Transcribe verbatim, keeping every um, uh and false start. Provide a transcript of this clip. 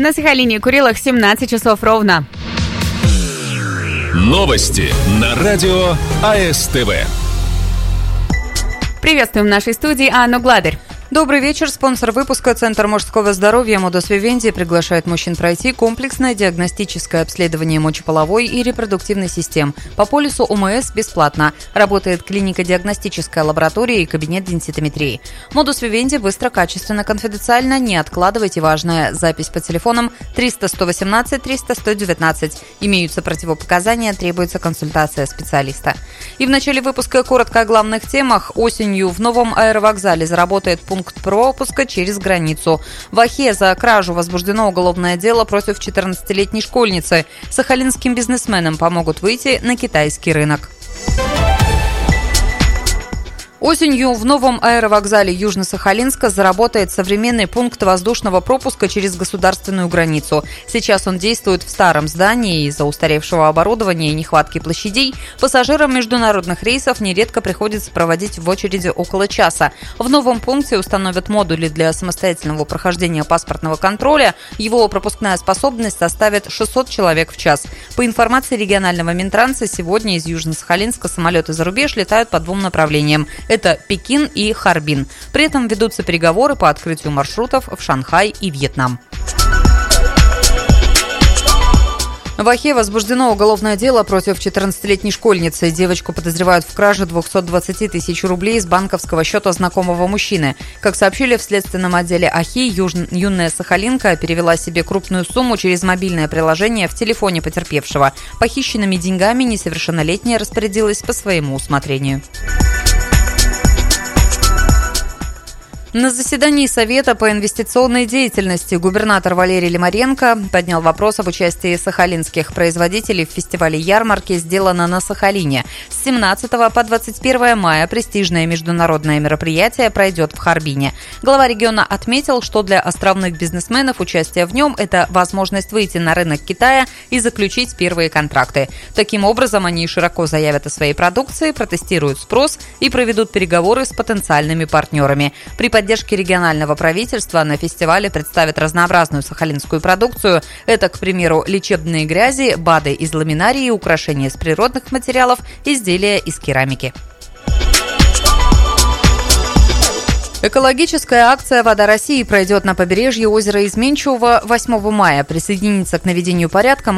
На Сахалине и Курилах семнадцать часов ровно. Новости на радио АСТВ. Приветствуем в нашей студии Анну Гладарь. Добрый вечер. Спонсор выпуска «Центр мужского здоровья» Модус Вивенди приглашает мужчин пройти комплексное диагностическое обследование мочеполовой и репродуктивной систем. По полису ОМС бесплатно. Работает клинико-диагностическая лаборатория и кабинет денситометрии. Модус Вивенди быстро, качественно, конфиденциально. Не откладывайте важное. Запись по телефонам триста сто восемнадцать триста сто девятнадцать. Имеются противопоказания, требуется консультация специалиста. И в начале выпуска коротко о главных темах. Осенью в новом аэровокзале заработает пункт пропуска через границу. В Охе за кражу возбуждено уголовное дело против четырнадцатилетней школьницы. Сахалинским бизнесменам помогут выйти на китайский рынок. Осенью в новом аэровокзале Южно-Сахалинска заработает современный пункт воздушного пропуска через государственную границу. Сейчас он действует в старом здании. Из-за устаревшего оборудования и нехватки площадей пассажирам международных рейсов нередко приходится проводить в очереди около часа. В новом пункте установят модули для самостоятельного прохождения паспортного контроля. Его пропускная способность составит шестьсот человек в час. По информации регионального Минтранса, сегодня из Южно-Сахалинска самолеты за рубеж летают по двум направлениям. Это Пекин и Харбин. При этом ведутся переговоры по открытию маршрутов в Шанхай и Вьетнам. В Охе возбуждено уголовное дело против четырнадцатилетней школьницы. Девочку подозревают в краже двухсот двадцати тысяч рублей с банковского счета знакомого мужчины. Как сообщили в следственном отделе Охи, юж... юная сахалинка перевела себе крупную сумму через мобильное приложение в телефоне потерпевшего. Похищенными деньгами несовершеннолетняя распорядилась по своему усмотрению. На заседании Совета по инвестиционной деятельности губернатор Валерий Лимаренко поднял вопрос об участии сахалинских производителей в фестивале ярмарки «Сделано на Сахалине». С семнадцатого по двадцать первое мая престижное международное мероприятие пройдет в Харбине. Глава региона отметил, что для островных бизнесменов участие в нем – это возможность выйти на рынок Китая и заключить первые контракты. Таким образом, они широко заявят о своей продукции, протестируют спрос и проведут переговоры с потенциальными партнерами. При поддержке регионального правительства на фестивале представят разнообразную сахалинскую продукцию. Это, к примеру, лечебные грязи, БАДы из ламинарии, украшения из природных материалов, изделия из керамики. Экологическая акция «Вода России» пройдет на побережье озера Изменчивого восьмого мая. Присоединиться к наведению порядка